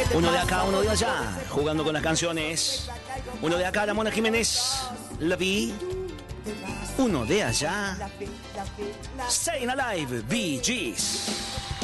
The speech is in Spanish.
Uno de acá, uno de allá, jugando con las canciones. Uno de acá, la Mona Jiménez, la vi. Uno de allá, Staying Alive, Bee Gees.